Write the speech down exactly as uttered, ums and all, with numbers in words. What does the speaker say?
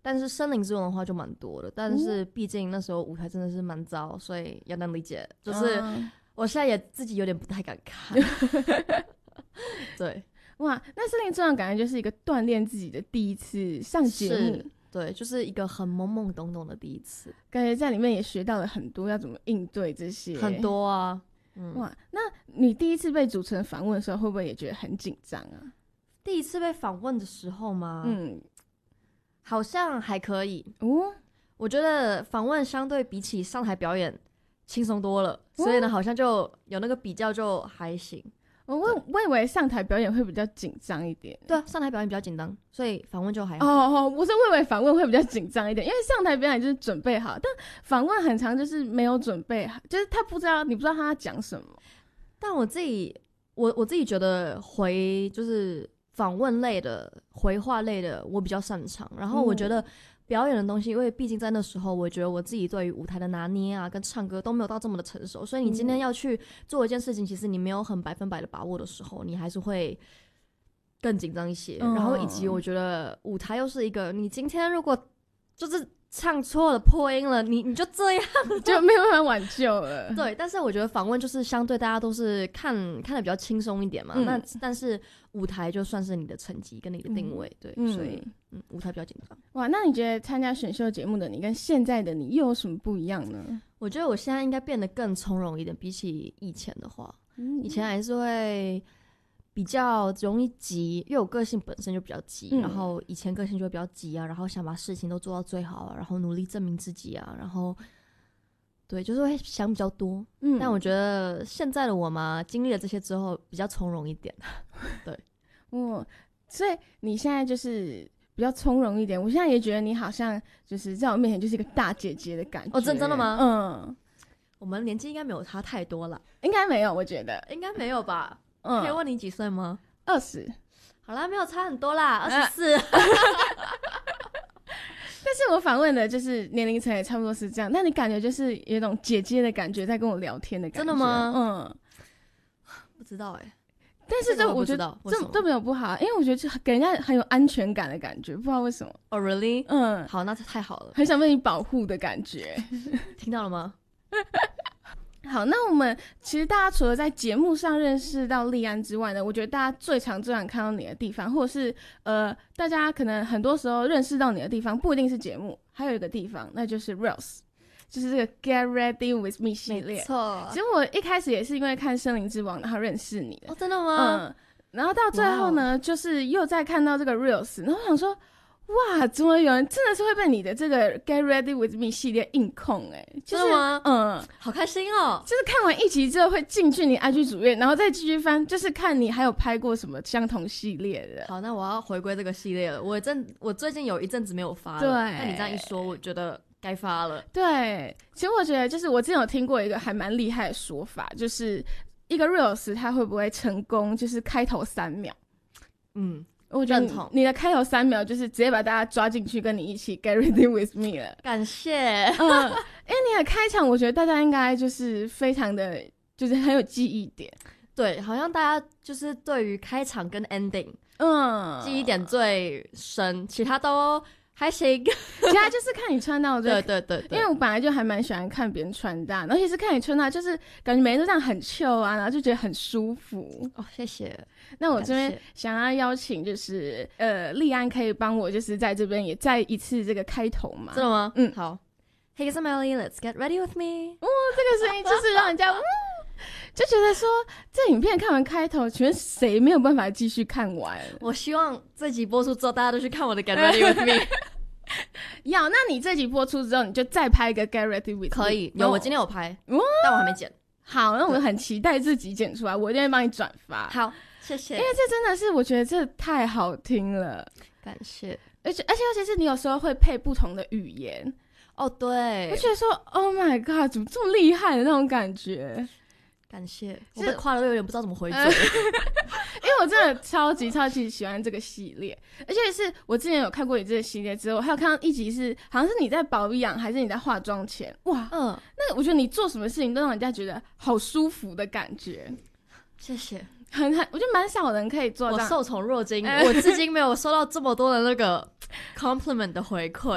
但是森林之王的话就蛮多的，但是毕竟那时候舞台真的是蛮糟，所以要能理解，就是我现在也自己有点不太敢看。对， 哇，那森林之王感觉就是一个锻炼自己的第一次上节目， 对，就是一个很懵懵懂懂的第一次， 感觉在里面也学到了很多要怎么应对这些， 很多啊。嗯、 哇，那你第一次被主持人访问的时候，会不会也觉得很紧张啊？ 第一次被访问的时候吗？ 嗯， 好像还可以哦。 我觉得访问相对比起上台表演轻松多了，所以呢，好像就有那个比较就还行。 我我以为上台表演会比较紧张一点。 对啊，上台表演比较紧张，所以访问就还好。 哦哦，我是我以为访问会比较紧张一点，因为上台表演就是准备好，但访问很常就是没有准备好，就是他不知道你不知道他要讲什么。 但我自己我我自己觉得回就是访问类的回话类的我比较擅长，然后我觉得表演的东西，因为毕竟在那时候我觉得我自己对于舞台的拿捏啊跟唱歌都没有到这么的成熟，所以你今天要去做一件事情，其实你没有很百分百的把握的时候，你还是会更紧张一些、嗯、然后以及我觉得舞台又是一个你今天如果就是唱错了破音了，你你就这样就没有办法挽救了。 对，但是我觉得访问就是相对大家都是看看得比较轻松一点嘛、嗯、那但是舞台就算是你的成绩跟你的定位、嗯、对、嗯、所以嗯，舞台比较紧张。 哇，那你觉得参加选秀节目的你跟现在的你又有什么不一样呢？ 我觉得我现在应该变得更从容一点，比起以前的话、嗯、以前还是会比较容易急，因为我个性本身就比较急、嗯、然后以前个性就会比较急啊，然后想把事情都做到最好啊，然后努力证明自己啊，然后对，就是会想比较多、嗯、但我觉得现在的我嘛，经历了这些之后比较从容一点。对， 哦，所以你现在就是比较从容一点，我现在也觉得你好像就是在我面前就是一个大姐姐的感觉。 哦，真真的吗？ 嗯， 我们年纪应该没有差太多了。 应该没有，我觉得应该没有吧。嗯，可以问你几岁吗？ 二十。 好啦，没有差很多啦，二十四。 但是我访问的就是年龄层也差不多是这样，但你感觉就是有一种姐姐的感觉，在跟我聊天的感觉。 真的吗？ 嗯， 不知道哎、欸。 但是这我觉得这这没有不好，因为我觉得就给人家很有安全感的感觉，不知道为什么。 Oh really？ 嗯， 好，那这太好了， 很想被你保护的感觉。 听到了吗？ 好，那我们其实大家除了在节目上认识到立安之外呢，我觉得大家最常最常看到你的地方，或者是呃，大家可能很多时候认识到你的地方，不一定是节目，还有一个地方，那就是 Reels， 就是这个 Get Ready With Me 系列。 没错， 其实我一开始也是因为看《森林之王》然后认识你的。 哦，真的吗？ 嗯，然后到最后呢， wow. 就是又再看到这个 Reels， 然后我想说，哇，怎么有人真的是会被你的这个 Get Ready With Me 系列硬控哎、欸？就是、 真的吗？ 嗯， 好开心哦！ 就是看完一集之后会进去你 I G 主页，然后再继续翻，就是看你还有拍过什么相同系列的。 好，那我要回归这个系列了。我真我最近有一阵子没有发了， 对， 那你这样一说，我觉得该发了。 对，其实我觉得就是我之前有听过一个还蛮厉害的说法，就是一个 Reels 它会不会成功，就是开头三秒。嗯。我觉得 你, 你的开头三秒就是直接把大家抓进去跟你一起 get ready with me 了， 感谢。 嗯，因为你的开场我觉得大家应该就是非常的就是很有记忆点。 对，好像大家就是对于开场跟 ending 嗯记忆点最深，其他都还行。 其他就是看你穿搭。 对对对对， 因为我本来就还蛮喜欢看别人穿搭，尤其是看你穿搭就是感觉每天都这样很 chill 啊，然后就觉得很舒服。 哦，谢谢。 那我这边想要邀请就是呃立安可以帮我就是在这边也再一次这个开头嘛？ 真的吗？ 嗯， 好。Hey, it's Emily, let's get ready with me。 哇、哦，这个声音就是让人家嗯就觉得说这影片看完开头，请问谁没有办法继续看完？ 我希望这集播出之后大家都去看我的 Get Ready with Me。 要，那你这集播出之后，你就再拍一个 Get Ready with Me。 可以，有，我今天有拍，哦、但我还没剪。 好，那我很期待自己剪出来，我一定会帮你转发。 好。谢谢， 因为这真的是我觉得这太好听了， 感谢。 而且而且尤其是你有时候会配不同的语言， 哦，对， 我觉得说 Oh my God， 怎么这么厉害的那种感觉。 感谢，我被夸了有点不知道怎么回嘴、呃、 因为我真的超级超级喜欢这个系列，而且是我之前有看过你这个系列之后，还有看到一集是好像是你在保养还是你在化妆前，哇，嗯，那我觉得你做什么事情都让人家觉得好舒服的感觉。 谢谢。 很很，我觉得蛮少人可以做到。 我受宠若惊，我至今没有收到这么多的那个 compliment 的回馈。